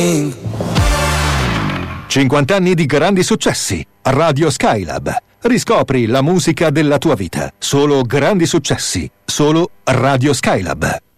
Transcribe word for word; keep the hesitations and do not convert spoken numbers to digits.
cinquanta anni di grandi successi. Radio Skylab. Riscopri la musica della tua vita. Solo grandi successi. Solo Radio Skylab.